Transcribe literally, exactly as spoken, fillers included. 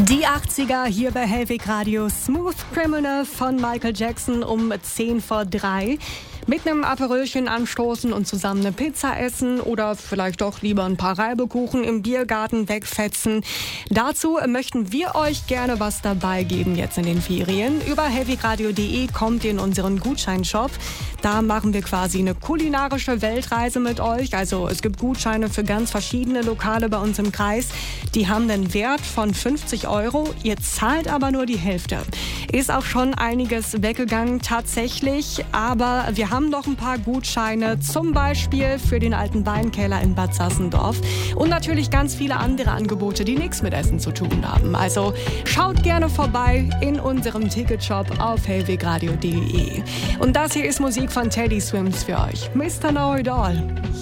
Die achtziger hier bei Hellweg Radio. Smooth Criminal von Michael Jackson um zehn vor drei. Mit einem Aperölchen anstoßen und zusammen eine Pizza essen oder vielleicht doch lieber ein paar Reibekuchen im Biergarten wegfetzen. Dazu möchten wir euch gerne was dabei geben jetzt in den Ferien. Über hellwegradio punkt de kommt ihr in unseren Gutscheinshop. Da machen wir quasi eine kulinarische Weltreise mit euch. Also es gibt Gutscheine für ganz verschiedene Lokale bei uns im Kreis. Die haben einen Wert von fünfzig Euro. Ihr zahlt aber nur die Hälfte. Ist auch schon einiges weggegangen tatsächlich, aber wir haben noch ein paar Gutscheine, zum Beispiel für den alten Weinkeller in Bad Sassendorf und natürlich ganz viele andere Angebote, die nichts mit Essen zu tun haben. Also schaut gerne vorbei in unserem Ticketshop auf hellwegradio punkt de. Und das hier ist Musik von Teddy Swims für euch. Mister Know It All.